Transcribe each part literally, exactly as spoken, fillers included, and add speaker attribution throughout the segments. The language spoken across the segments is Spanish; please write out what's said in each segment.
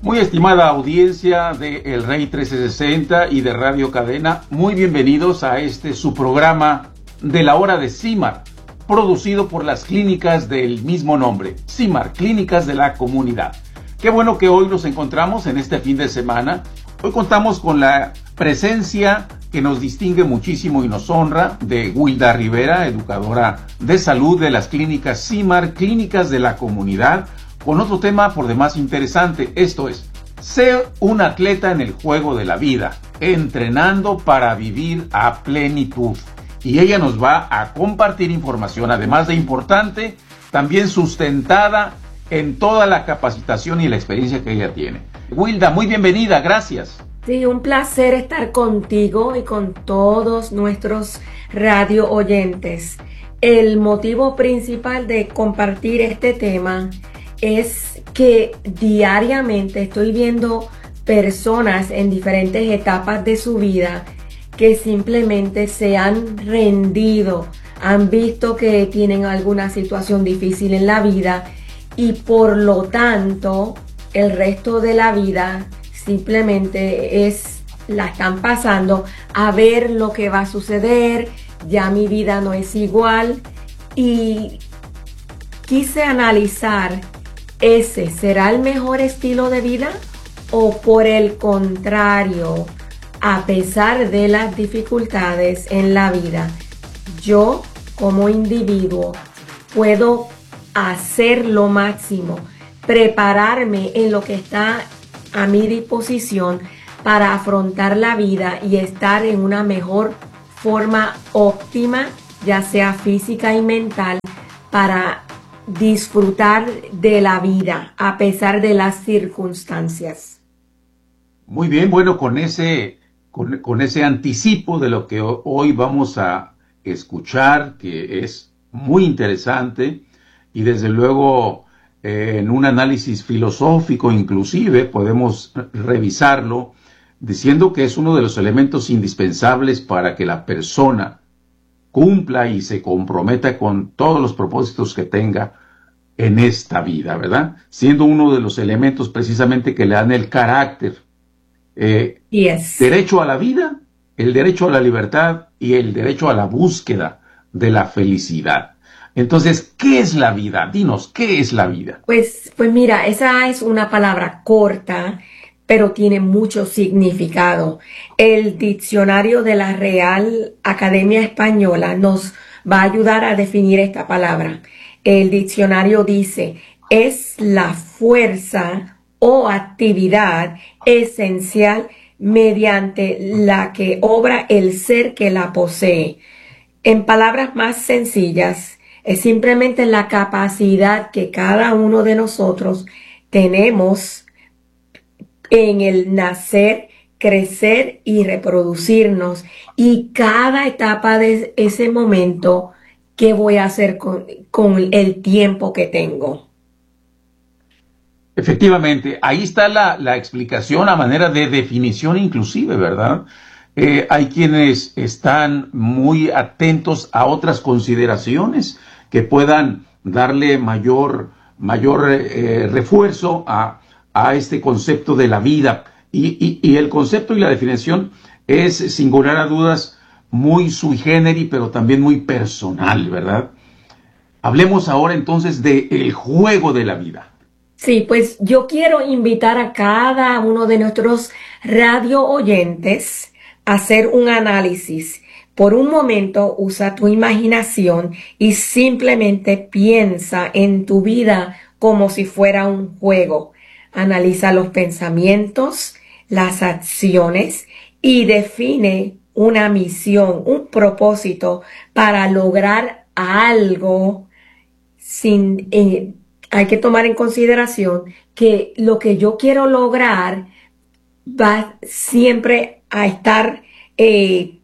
Speaker 1: Muy estimada audiencia de El Rey trescientos sesenta y de Radio Cadena, muy bienvenidos a este su programa de la hora de CIMAR, producido por las clínicas del mismo nombre, CIMAR, Clínicas de la Comunidad. Qué bueno que hoy nos encontramos en este fin de semana. Hoy contamos con la presencia que nos distingue muchísimo y nos honra de Wilda Rivera, educadora de salud de las clínicas CIMAR, Clínicas de la Comunidad, con otro tema por demás interesante, esto es, ser un atleta en el juego de la vida, entrenando para vivir a plenitud. Y ella nos va a compartir información, además de importante, también sustentada en toda la capacitación y la experiencia que ella tiene. Wilda, muy bienvenida, gracias.
Speaker 2: Sí, un placer estar contigo y con todos nuestros radio oyentes. El motivo principal de compartir este tema es que diariamente estoy viendo personas en diferentes etapas de su vida que simplemente se han rendido, han visto que tienen alguna situación difícil en la vida y por lo tanto el resto de la vida simplemente es, la están pasando a ver lo que va a suceder, ya mi vida no es igual y quise analizar, ¿ese será el mejor estilo de vida? ¿O por el contrario, a pesar de las dificultades en la vida, yo como individuo puedo hacer lo máximo, prepararme en lo que está a mi disposición para afrontar la vida y estar en una mejor forma óptima, ya sea física y mental, para disfrutar de la vida a pesar de las circunstancias?
Speaker 1: Muy bien, bueno, con ese, con, con ese anticipo de lo que hoy vamos a escuchar, que es muy interesante, y desde luego eh, en un análisis filosófico inclusive podemos revisarlo, diciendo que es uno de los elementos indispensables para que la persona cumpla y se comprometa con todos los propósitos que tenga en esta vida, ¿verdad? Siendo uno de los elementos precisamente que le dan el carácter. Eh,
Speaker 2: yes.
Speaker 1: Derecho a la vida, el derecho a la libertad y el derecho a la búsqueda de la felicidad. Entonces, ¿qué es la vida? Dinos, ¿qué es la vida?
Speaker 2: Pues, pues mira, esa es una palabra corta, pero tiene mucho significado. El diccionario de la Real Academia Española nos va a ayudar a definir esta palabra. El diccionario dice, es la fuerza o actividad esencial mediante la que obra el ser que la posee. En palabras más sencillas, es simplemente la capacidad que cada uno de nosotros tenemos en el nacer, crecer y reproducirnos. Y cada etapa de ese momento, ¿qué voy a hacer con, con el tiempo que tengo?
Speaker 1: Efectivamente, ahí está la, la explicación a manera de definición inclusive, ¿verdad? Eh, hay quienes están muy atentos a otras consideraciones que puedan darle mayor, mayor eh, refuerzo a a este concepto de la vida. Y, y, y el concepto y la definición es, sin lugar a dudas, muy sui generis, pero también muy personal, ¿verdad? Hablemos ahora entonces del juego de la vida.
Speaker 2: Sí, pues yo quiero invitar a cada uno de nuestros radio oyentes a hacer un análisis. Por un momento, usa tu imaginación y simplemente piensa en tu vida como si fuera un juego. Analiza los pensamientos, las acciones y define una misión, un propósito para lograr algo. Sin, eh, hay que tomar en consideración que lo que yo quiero lograr va siempre a estar eh,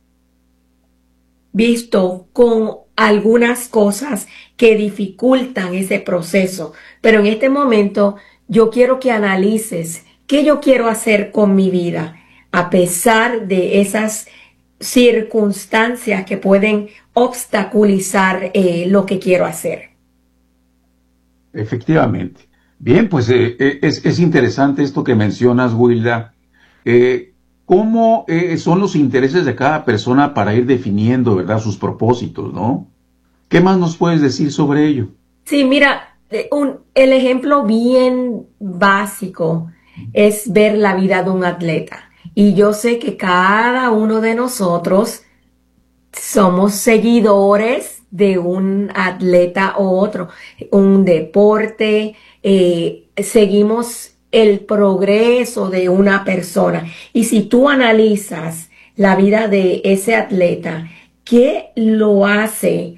Speaker 2: visto con algunas cosas que dificultan ese proceso. Pero en este momento yo quiero que analices qué yo quiero hacer con mi vida, a pesar de esas circunstancias que pueden obstaculizar eh, lo que quiero hacer.
Speaker 1: Efectivamente. Bien, pues eh, eh, es, es interesante esto que mencionas, Wilda. Eh, ¿Cómo eh, son los intereses de cada persona para ir definiendo, ¿verdad?, sus propósitos, ¿no? ¿Qué más nos puedes decir sobre ello?
Speaker 2: Sí, mira, eh, un, el ejemplo bien básico es ver la vida de un atleta. Y yo sé que cada uno de nosotros somos seguidores de un atleta o otro, un deporte, eh, seguimos el progreso de una persona. Y si tú analizas la vida de ese atleta, ¿qué lo hace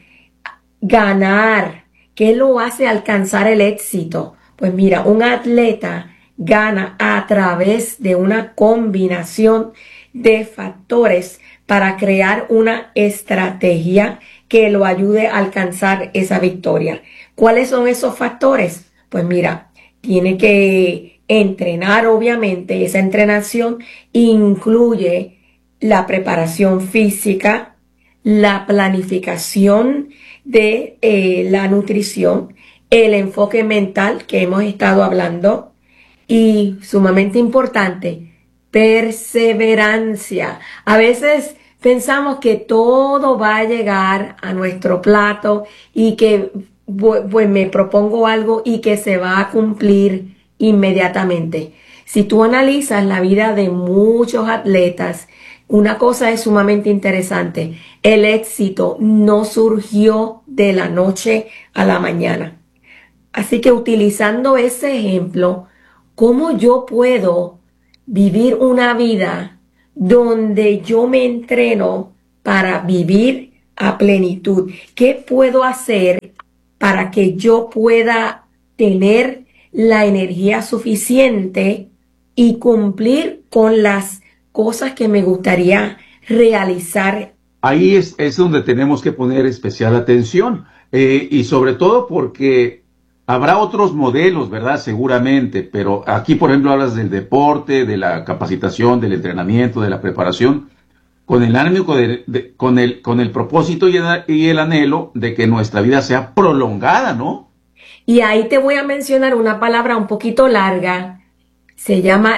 Speaker 2: ganar? ¿Qué lo hace alcanzar el éxito? Pues mira, un atleta gana a través de una combinación de factores para crear una estrategia que lo ayude a alcanzar esa victoria. ¿Cuáles son esos factores? Pues mira, tiene que entrenar, obviamente. Esa entrenación incluye la preparación física, la planificación de eh, la nutrición, el enfoque mental que hemos estado hablando y, sumamente importante, perseverancia. A veces pensamos que todo va a llegar a nuestro plato y que pues me propongo algo y que se va a cumplir inmediatamente. Si tú analizas la vida de muchos atletas, una cosa es sumamente interesante. El éxito no surgió de la noche a la mañana. Así que, utilizando ese ejemplo, ¿cómo yo puedo vivir una vida donde yo me entreno para vivir a plenitud? ¿Qué puedo hacer para que yo pueda tener la energía suficiente y cumplir con las cosas que me gustaría realizar?
Speaker 1: Ahí es, es donde tenemos que poner especial atención, eh, y sobre todo porque habrá otros modelos, ¿verdad? Seguramente, pero aquí, por ejemplo, hablas del deporte, de la capacitación, del entrenamiento, de la preparación, con el ánimo, con el, de, con el, con el propósito y el, y el anhelo de que nuestra vida sea prolongada, ¿no?
Speaker 2: Y ahí te voy a mencionar una palabra un poquito larga. Se llama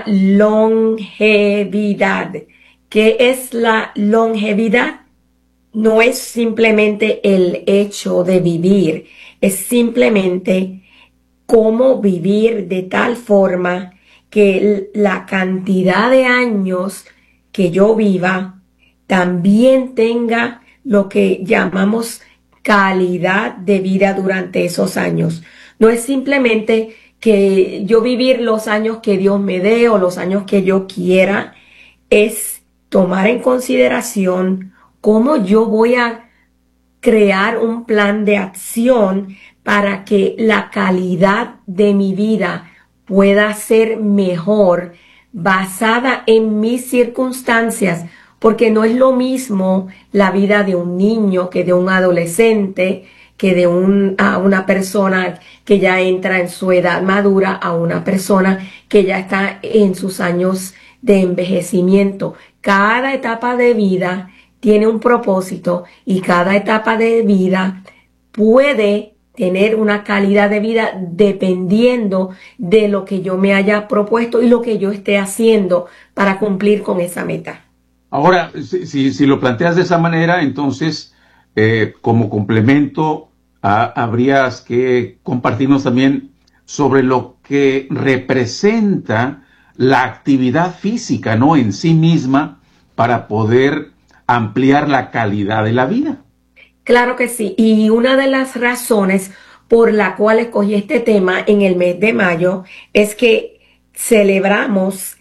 Speaker 2: longevidad. ¿Qué es la longevidad? No es simplemente el hecho de vivir, es simplemente cómo vivir de tal forma que la cantidad de años que yo viva también tenga lo que llamamos calidad de vida durante esos años. No es simplemente que yo vivir los años que Dios me dé o los años que yo quiera, es tomar en consideración cómo yo voy a crear un plan de acción para que la calidad de mi vida pueda ser mejor basada en mis circunstancias, porque no es lo mismo la vida de un niño que de un adolescente, que de un, a una persona que ya entra en su edad madura, a una persona que ya está en sus años de envejecimiento. Cada etapa de vida tiene un propósito y cada etapa de vida puede tener una calidad de vida dependiendo de lo que yo me haya propuesto y lo que yo esté haciendo para cumplir con esa meta.
Speaker 1: Ahora, si, si, si lo planteas de esa manera, entonces, eh, como complemento, a, habrías que compartirnos también sobre lo que representa la actividad física, ¿no?, en sí misma, para poder ampliar la calidad de la vida.
Speaker 2: Claro que sí, y una de las razones por la cual escogí este tema en el mes de mayo es que celebramos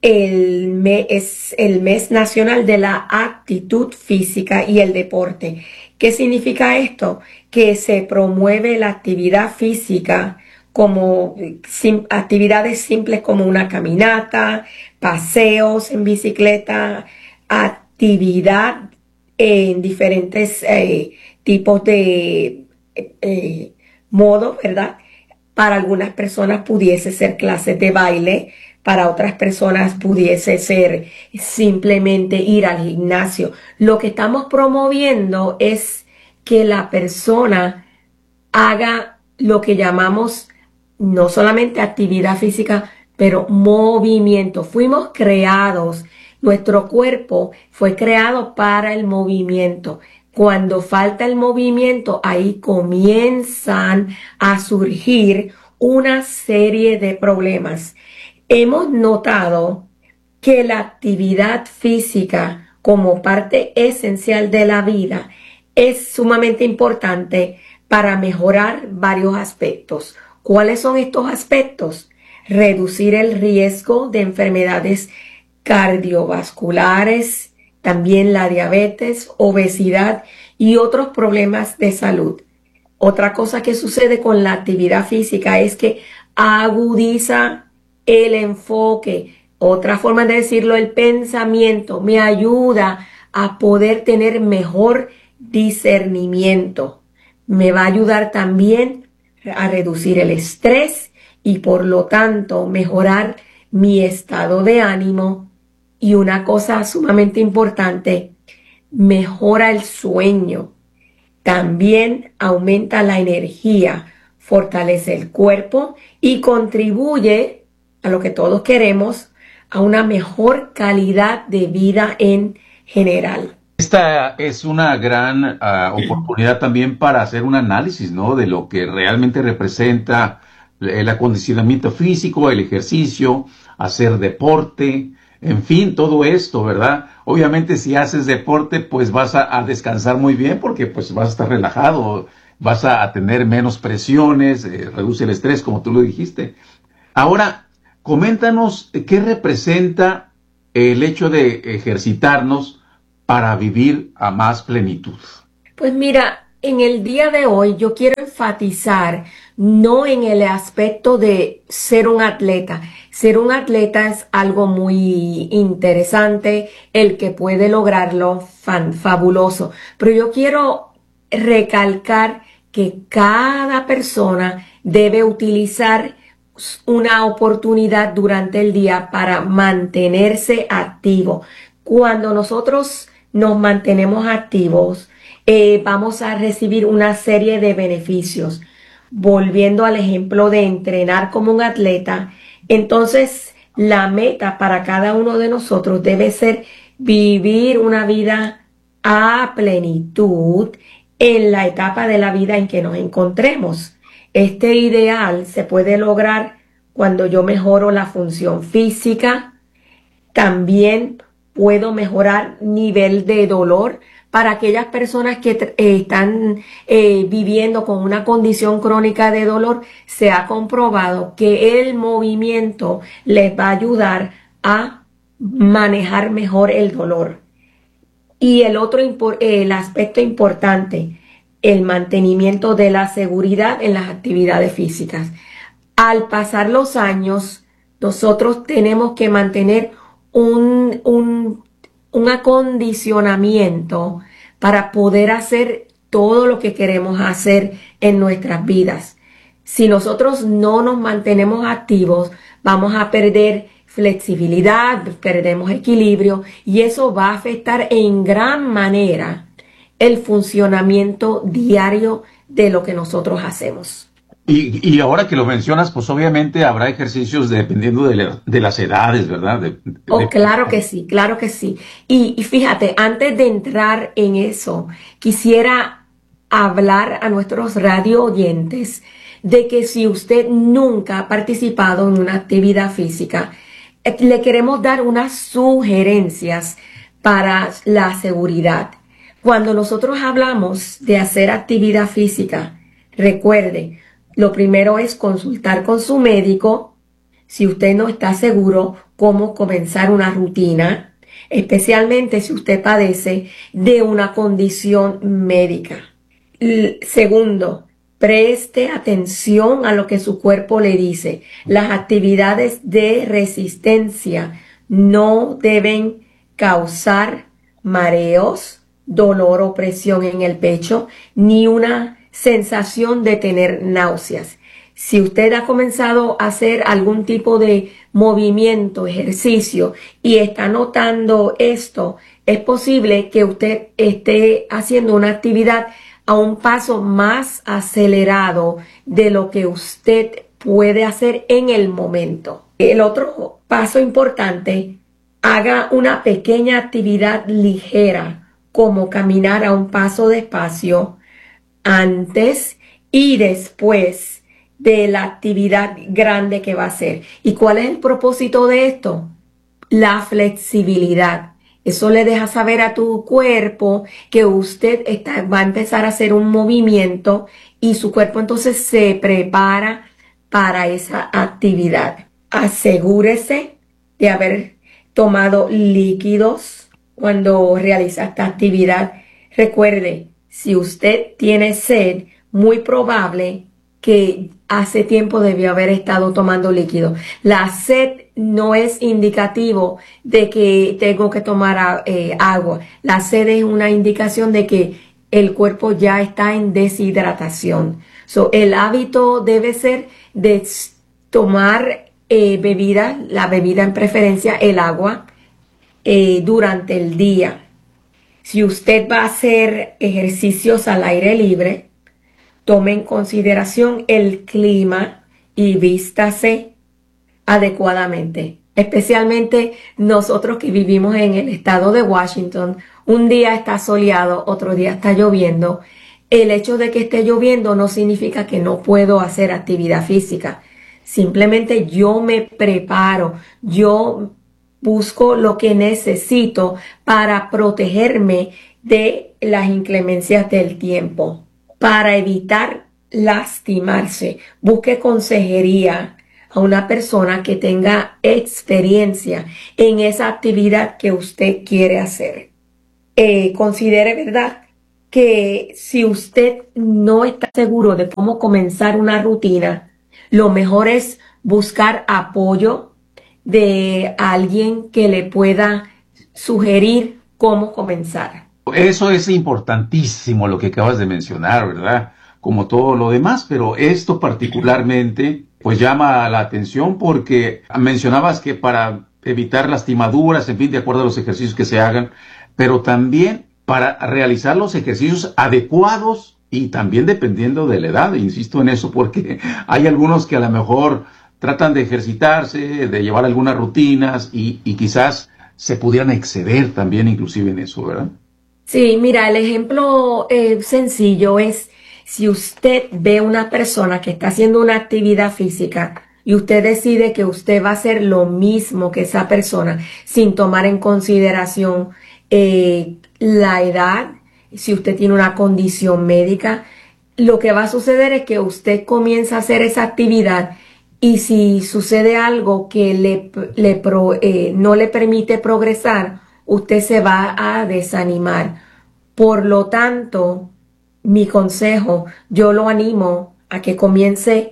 Speaker 2: el mes, el mes nacional de la actitud física y el deporte. ¿Qué significa esto? Que se promueve la actividad física como sim, actividades simples como una caminata, paseos en bicicleta, actividad en diferentes eh, tipos de eh, modos, ¿verdad? Para algunas personas pudiese ser clases de baile, para otras personas pudiese ser simplemente ir al gimnasio. Lo que estamos promoviendo es que la persona haga lo que llamamos no solamente actividad física, pero movimiento. Fuimos creados, nuestro cuerpo fue creado para el movimiento. Cuando falta el movimiento, ahí comienzan a surgir una serie de problemas. Hemos notado que la actividad física como parte esencial de la vida es sumamente importante para mejorar varios aspectos. ¿Cuáles son estos aspectos? Reducir el riesgo de enfermedades cardiovasculares, también la diabetes, obesidad y otros problemas de salud. Otra cosa que sucede con la actividad física es que agudiza el enfoque. Otra forma de decirlo, el pensamiento, me ayuda a poder tener mejor discernimiento. Me va a ayudar también a reducir el estrés y por lo tanto mejorar mi estado de ánimo. Y una cosa sumamente importante, mejora el sueño. También aumenta la energía, fortalece el cuerpo y contribuye a lo que todos queremos, a una mejor calidad de vida en general.
Speaker 1: Esta es una gran uh, oportunidad también para hacer un análisis, ¿no?, de lo que realmente representa el acondicionamiento físico, el ejercicio, hacer deporte, en fin, todo esto, ¿verdad? Obviamente si haces deporte, pues vas a, a descansar muy bien porque pues vas a estar relajado, vas a, a tener menos presiones, eh, reduce el estrés, como tú lo dijiste. Ahora, coméntanos qué representa el hecho de ejercitarnos para vivir a más plenitud.
Speaker 2: Pues mira, en el día de hoy yo quiero enfatizar no en el aspecto de ser un atleta. Ser un atleta es algo muy interesante, el que puede lograrlo, fan, fabuloso. Pero yo quiero recalcar que cada persona debe utilizar una oportunidad durante el día para mantenerse activo. Cuando nosotros nos mantenemos activos, eh, vamos a recibir una serie de beneficios. Volviendo al ejemplo de entrenar como un atleta, entonces la meta para cada uno de nosotros debe ser vivir una vida a plenitud en la etapa de la vida en que nos encontremos. Este ideal se puede lograr cuando yo mejoro la función física. También puedo mejorar nivel de dolor. Para aquellas personas que eh, están eh, viviendo con una condición crónica de dolor, se ha comprobado que el movimiento les va a ayudar a manejar mejor el dolor. Y el otro el aspecto importante, el mantenimiento de la seguridad en las actividades físicas. Al pasar los años, nosotros tenemos que mantener un, un un acondicionamiento para poder hacer todo lo que queremos hacer en nuestras vidas. Si nosotros no nos mantenemos activos, vamos a perder flexibilidad, perdemos equilibrio y eso va a afectar en gran manera el funcionamiento diario de lo que nosotros hacemos.
Speaker 1: Y, y ahora que lo mencionas, pues obviamente habrá ejercicios dependiendo de, la, de las edades, ¿verdad? De, de...
Speaker 2: Oh, claro que sí, claro que sí. Y, y fíjate, antes de entrar en eso, quisiera hablar a nuestros radio oyentes de que si usted nunca ha participado en una actividad física, le queremos dar unas sugerencias para la seguridad. Cuando nosotros hablamos de hacer actividad física, recuerde, lo primero es consultar con su médico si usted no está seguro cómo comenzar una rutina, especialmente si usted padece de una condición médica. L- segundo, preste atención a lo que su cuerpo le dice. Las actividades de resistencia no deben causar mareos, dolor o presión en el pecho, ni una sensación de tener náuseas. Si usted ha comenzado a hacer algún tipo de movimiento, ejercicio y está notando esto, es posible que usted esté haciendo una actividad a un paso más acelerado de lo que usted puede hacer en el momento. El otro paso importante, haga una pequeña actividad ligera, como caminar a un paso despacio antes y después de la actividad grande que va a hacer. ¿Y cuál es el propósito de esto? La flexibilidad. Eso le deja saber a tu cuerpo que usted está, va a empezar a hacer un movimiento y su cuerpo entonces se prepara para esa actividad. Asegúrese de haber tomado líquidos cuando realiza esta actividad. Recuerde, si usted tiene sed, muy probable que hace tiempo debió haber estado tomando líquido. La sed no es indicativo de que tengo que tomar eh, agua. La sed es una indicación de que el cuerpo ya está en deshidratación. So, el hábito debe ser de tomar eh, bebida, la bebida en preferencia, el agua, eh, durante el día. Si usted va a hacer ejercicios al aire libre, tome en consideración el clima y vístase adecuadamente. Especialmente nosotros que vivimos en el estado de Washington, un día está soleado, otro día está lloviendo. El hecho de que esté lloviendo no significa que no puedo hacer actividad física. Simplemente yo me preparo, yo busco lo que necesito para protegerme de las inclemencias del tiempo. Para evitar lastimarse, busque consejería a una persona que tenga experiencia en esa actividad que usted quiere hacer. Eh, considere, ¿verdad?, que si usted no está seguro de cómo comenzar una rutina, lo mejor es buscar apoyo de alguien que le pueda sugerir cómo comenzar.
Speaker 1: Eso es importantísimo lo que acabas de mencionar, ¿verdad? Como todo lo demás, pero esto particularmente pues llama la atención porque mencionabas que para evitar lastimaduras, en fin, de acuerdo a los ejercicios que se hagan, pero también para realizar los ejercicios adecuados y también dependiendo de la edad, insisto en eso, porque hay algunos que a lo mejor tratan de ejercitarse, de llevar algunas rutinas y, y quizás se pudieran exceder también inclusive en eso, ¿verdad?
Speaker 2: Sí, mira, el ejemplo eh, sencillo es si usted ve una persona que está haciendo una actividad física y usted decide que usted va a hacer lo mismo que esa persona sin tomar en consideración eh, la edad, si usted tiene una condición médica, lo que va a suceder es que usted comienza a hacer esa actividad y si sucede algo que le, le pro, eh, no le permite progresar, usted se va a desanimar. Por lo tanto, mi consejo, yo lo animo a que comience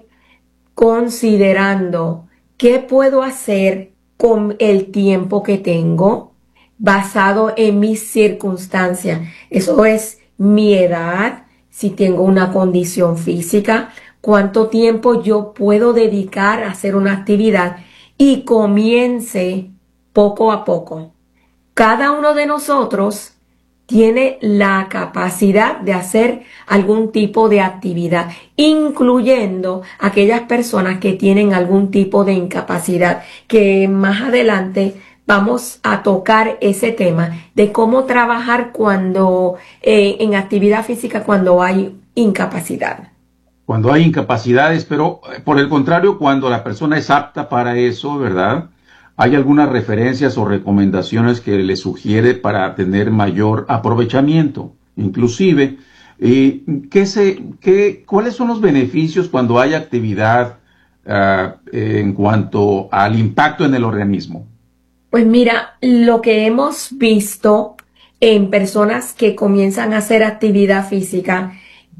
Speaker 2: considerando qué puedo hacer con el tiempo que tengo basado en mis circunstancias. Eso es mi edad, si tengo una condición física, cuánto tiempo yo puedo dedicar a hacer una actividad y comience poco a poco. Cada uno de nosotros tiene la capacidad de hacer algún tipo de actividad, incluyendo aquellas personas que tienen algún tipo de incapacidad, que más adelante vamos a tocar ese tema de cómo trabajar cuando eh, en actividad física cuando hay incapacidad.
Speaker 1: Cuando hay incapacidades, pero por el contrario, cuando la persona es apta para eso, ¿verdad? ¿Hay algunas referencias o recomendaciones que le sugiere para tener mayor aprovechamiento? Inclusive, eh, ¿qué se, qué, ¿cuáles son los beneficios cuando hay actividad uh, en cuanto al impacto en el organismo?
Speaker 2: Pues mira, lo que hemos visto en personas que comienzan a hacer actividad física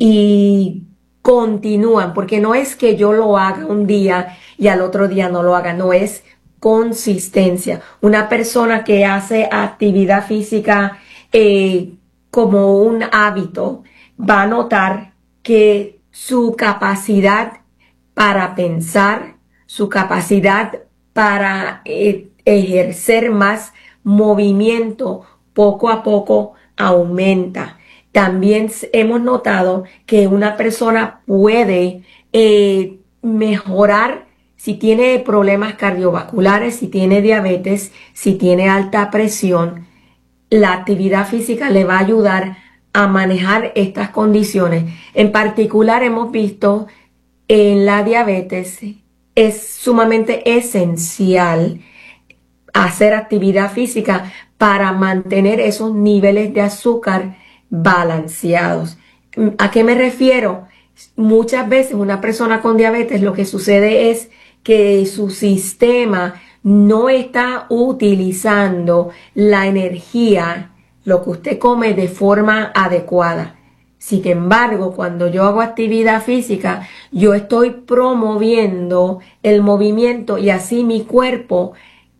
Speaker 2: y continúan, porque no es que yo lo haga un día y al otro día no lo haga, no es consistencia. Una persona que hace actividad física eh, como un hábito va a notar que su capacidad para pensar, su capacidad para eh, ejercer más movimiento poco a poco aumenta. También hemos notado que una persona puede eh, mejorar si tiene problemas cardiovasculares, si tiene diabetes, si tiene alta presión. La actividad física le va a ayudar a manejar estas condiciones. En particular hemos visto en la diabetes es sumamente esencial hacer actividad física para mantener esos niveles de azúcar balanceados. ¿A qué me refiero? Muchas veces una persona con diabetes lo que sucede es que su sistema no está utilizando la energía, lo que usted come, de forma adecuada. Sin embargo, cuando yo hago actividad física, yo estoy promoviendo el movimiento y así mi cuerpo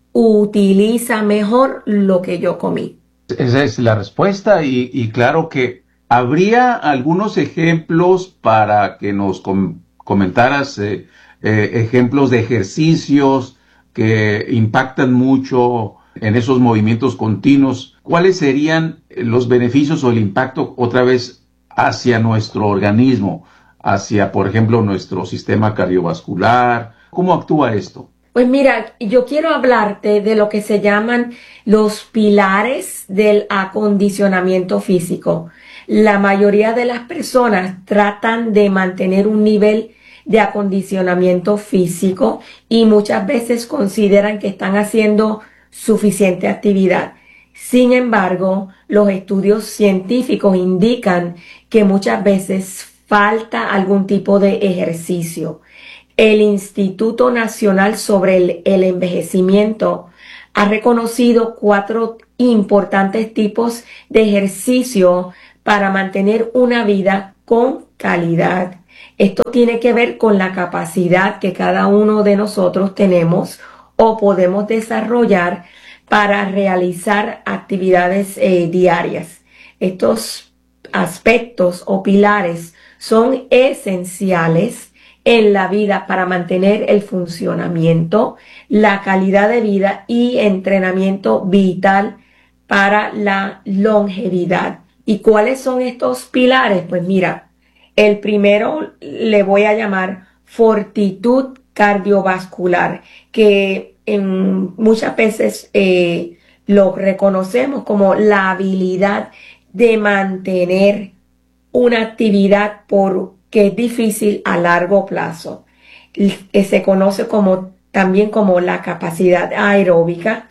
Speaker 2: utiliza mejor lo que yo comí.
Speaker 1: Esa es la respuesta y, y claro que habría algunos ejemplos para que nos com comentaras eh, eh, ejemplos de ejercicios que impactan mucho en esos movimientos continuos. ¿Cuáles serían los beneficios o el impacto otra vez hacia nuestro organismo, hacia, por ejemplo, nuestro sistema cardiovascular? ¿Cómo actúa esto?
Speaker 2: Pues mira, yo quiero hablarte de lo que se llaman los pilares del acondicionamiento físico. La mayoría de las personas tratan de mantener un nivel de acondicionamiento físico y muchas veces consideran que están haciendo suficiente actividad. Sin embargo, los estudios científicos indican que muchas veces falta algún tipo de ejercicio. El Instituto Nacional sobre el, el Envejecimiento ha reconocido cuatro importantes tipos de ejercicio para mantener una vida con calidad. Esto tiene que ver con la capacidad que cada uno de nosotros tenemos o podemos desarrollar para realizar actividades eh, diarias. Estos aspectos o pilares son esenciales en la vida para mantener el funcionamiento, la calidad de vida y entrenamiento vital para la longevidad. ¿Y cuáles son estos pilares? Pues mira, el primero le voy a llamar fortitud cardiovascular, que en muchas veces eh, lo reconocemos como la habilidad de mantener una actividad por que es difícil a largo plazo. Que se conoce como, también como la capacidad aeróbica,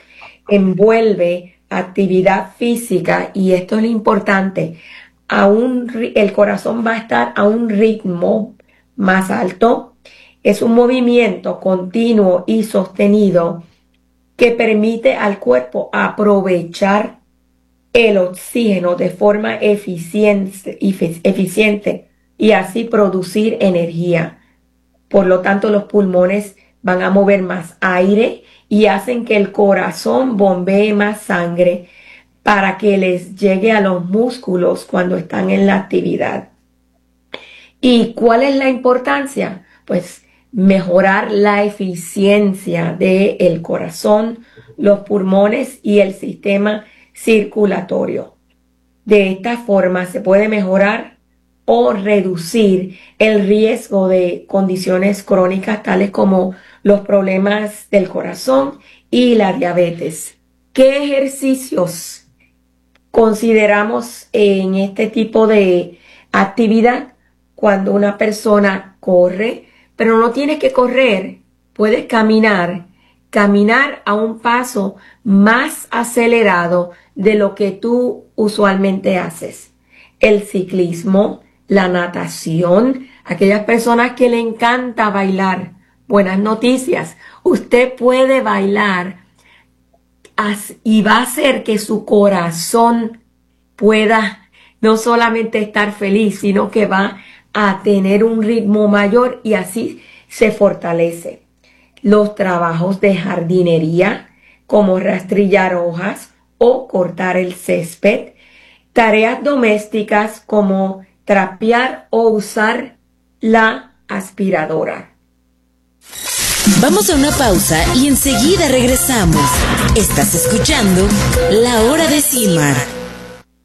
Speaker 2: envuelve actividad física y esto es lo importante, a un, el corazón va a estar a un ritmo más alto, es un movimiento continuo y sostenido que permite al cuerpo aprovechar el oxígeno de forma eficiente, eficiente y así producir energía. Por lo tanto, los pulmones van a mover más aire y hacen que el corazón bombee más sangre para que les llegue a los músculos cuando están en la actividad. ¿Y cuál es la importancia? Pues mejorar la eficiencia del corazón, los pulmones y el sistema circulatorio. De esta forma se puede mejorar o reducir el riesgo de condiciones crónicas tales como los problemas del corazón y la diabetes. ¿Qué ejercicios consideramos en este tipo de actividad? Cuando una persona corre, pero no tienes que correr, puedes caminar, caminar a un paso más acelerado de lo que tú usualmente haces. El ciclismo, la natación, aquellas personas que le encanta bailar. Buenas noticias, usted puede bailar y va a hacer que su corazón pueda no solamente estar feliz, sino que va a tener un ritmo mayor y así se fortalece. Los trabajos de jardinería, como rastrillar hojas o cortar el césped, tareas domésticas como trapear o usar la aspiradora.
Speaker 3: Vamos a una pausa y enseguida regresamos. Estás escuchando La Hora de Cimar.